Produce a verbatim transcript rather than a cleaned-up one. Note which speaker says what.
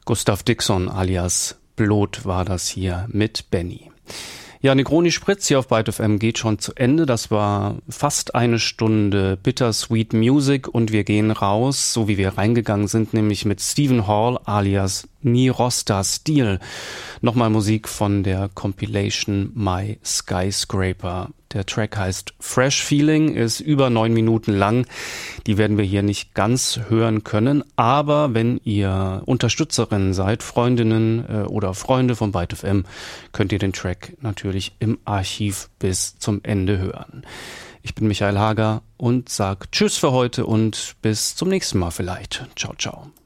Speaker 1: Gustav Dixon alias Blot war das hier mit Benny. Ja, Negroni Spritz hier auf Byte F M geht schon zu Ende. Das war fast eine Stunde Bittersweet Music und wir gehen raus, so wie wir reingegangen sind, nämlich mit Stephen Hall alias Nirosta Steel. Nochmal Musik von der Compilation My Skyscraper. Der Track heißt Fresh Feeling, ist über neun Minuten lang. Die werden wir hier nicht ganz hören können, aber wenn ihr Unterstützerinnen seid, Freundinnen äh, oder Freunde von Byte F M, könnt ihr den Track natürlich im Archiv bis zum Ende hören. Ich bin Michael Hager und sag Tschüss für heute und bis zum nächsten Mal vielleicht. Ciao, ciao.